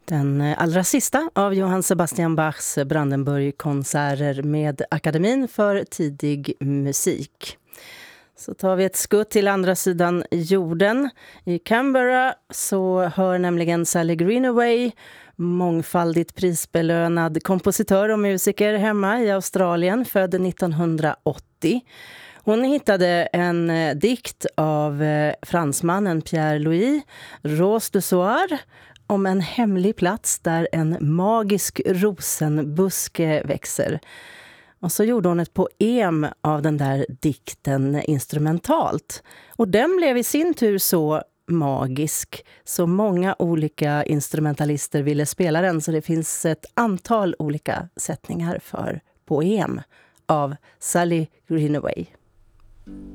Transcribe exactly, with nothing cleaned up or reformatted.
Den allra sista av Johann Sebastian Bachs Brandenburg-konserter med Akademin för tidig musik. Så tar vi ett skutt till andra sidan jorden. I Canberra så hör nämligen Sally Greenaway, mångfaldigt prisbelönad kompositör och musiker hemma i Australien, född nittonhundraåttio. Hon hittade en dikt av fransmannen Pierre-Louis Rose du Soir om en hemlig plats där en magisk rosenbuske växer. Och så gjorde hon ett poem av den där dikten instrumentalt. Och den blev i sin tur så magisk så många olika instrumentalister ville spela den. Så det finns ett antal olika sättningar för poem av Sally Greenaway.